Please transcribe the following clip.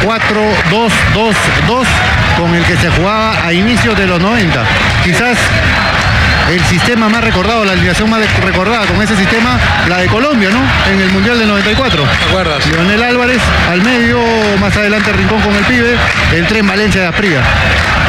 4-2-2-2 con el que se jugaba a inicios de los 90. Quizás el sistema más recordado, la alineación más recordada con ese sistema, la de Colombia, ¿no? En el Mundial del 94. ¿Te acuerdas? Leonel Álvarez al medio, más adelante Rincón con el pibe, el 3 Valencia de Asprilla.